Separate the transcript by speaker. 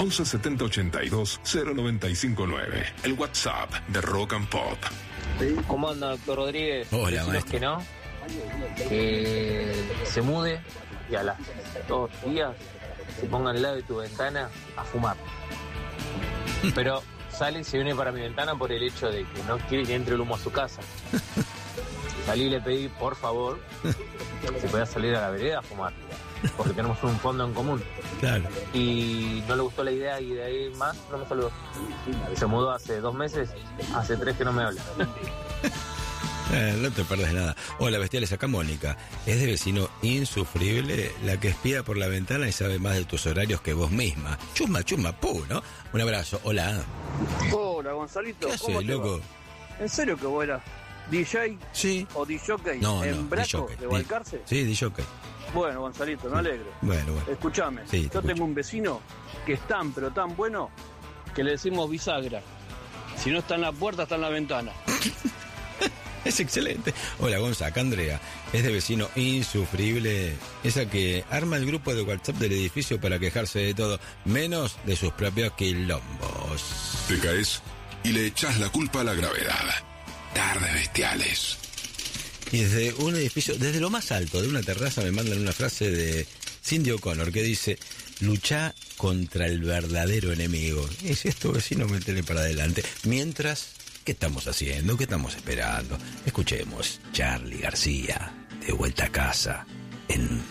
Speaker 1: 11 70 82 0959. El WhatsApp de Rock and Pop.
Speaker 2: ¿Cómo anda, doctor Rodríguez?
Speaker 3: Hola,
Speaker 2: Decimos
Speaker 3: maestro.
Speaker 2: que no, que se mude y a las 2 días se ponga al lado de tu ventana a fumar. Pero sale y se viene para mi ventana por el hecho de que no quiere que entre el humo a su casa. Salí y le pedí, por favor, si podía salir a la vereda a fumar, porque tenemos un fondo en común.
Speaker 3: Claro.
Speaker 2: Y no le gustó la idea y de ahí más no me saludó. Se mudó hace 2 meses, hace 3 que no me habla.
Speaker 3: No te pierdas nada. Hola, bestiales, acá Mónica. Es de vecino insufrible la que espía por la ventana y sabe más de tus horarios que vos misma. Chusma, pu, ¿no? Un abrazo. Hola.
Speaker 4: Hola, Gonzalito.
Speaker 3: ¿Qué
Speaker 4: ¿Cómo
Speaker 3: haces,
Speaker 4: te va?
Speaker 3: loco?
Speaker 4: ¿En serio que vos eras DJ
Speaker 3: Sí.
Speaker 4: o DJ
Speaker 3: No,
Speaker 4: en Braco
Speaker 3: DJ.
Speaker 4: de Balcarce?
Speaker 3: Sí, DJ.
Speaker 4: Bueno, Gonzalito, me alegro.
Speaker 3: Bueno.
Speaker 4: Escúchame,
Speaker 3: Sí, te
Speaker 4: yo
Speaker 3: escucho.
Speaker 4: tengo un vecino que es tan, pero tan bueno que le decimos bisagra. Si no está en la puerta, está en la ventana.
Speaker 3: Es excelente. Hola, Gonza, acá Andrea. Es de vecino insufrible. Esa que arma el grupo de WhatsApp del edificio para quejarse de todo, menos de sus propios quilombos.
Speaker 1: Te caes y le echás la culpa a la gravedad. Tarde, bestiales.
Speaker 3: Y desde un edificio, desde lo más alto de una terraza, me mandan una frase de Cindy O'Connor que dice: luchá contra el verdadero enemigo. Y si es tu vecino, métele para adelante. Mientras, ¿qué estamos haciendo? ¿Qué estamos esperando? Escuchemos Charly García, de vuelta a casa, en